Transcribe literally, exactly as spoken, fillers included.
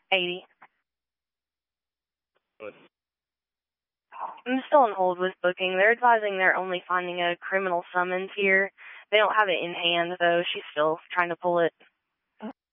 eighty. I'm still on hold with booking. They're advising they're only finding a criminal summons here. They don't have it in hand, though. She's still trying to pull it.